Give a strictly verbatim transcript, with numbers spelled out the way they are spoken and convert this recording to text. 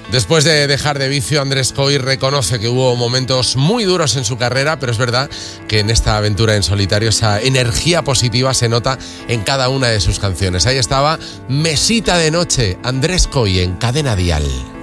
Después de dejar de vicio, Andrés Coy reconoce que hubo momentos muy duros en su carrera, pero es verdad que en esta aventura en solitario esa energía positiva se nota en cada una de sus canciones. Ahí estaba Mesita de Noche, Andrés Coy en Cadena Dial.